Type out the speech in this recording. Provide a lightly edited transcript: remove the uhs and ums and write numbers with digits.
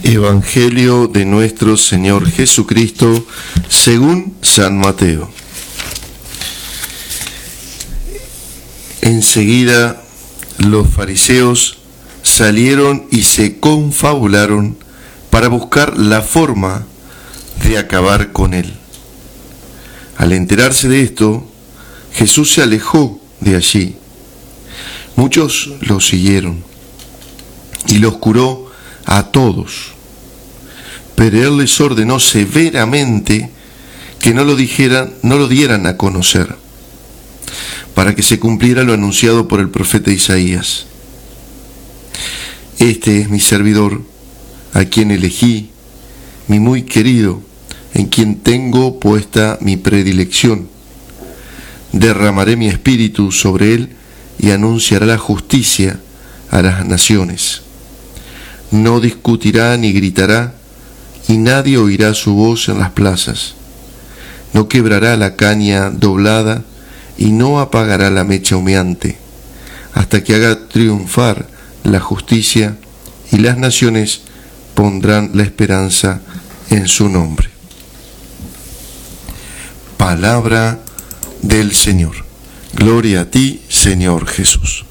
Evangelio de nuestro Señor Jesucristo según San Mateo. Enseguida los fariseos salieron y se confabularon para buscar la forma de acabar con él. Al enterarse de esto, Jesús se alejó de allí. Muchos lo siguieron y los curó a todos. Pero él les ordenó severamente que no lo dieran a conocer, para que se cumpliera lo anunciado por el profeta Isaías. Este es mi servidor, a quien elegí, mi muy querido, en quien tengo puesta mi predilección. Derramaré mi espíritu sobre él y anunciará la justicia a las naciones. No discutirá ni gritará, y nadie oirá su voz en las plazas. No quebrará la caña doblada y no apagará la mecha humeante, hasta que haga triunfar la justicia, y las naciones pondrán la esperanza en su nombre. Palabra del Señor. Gloria a ti, Señor Jesús.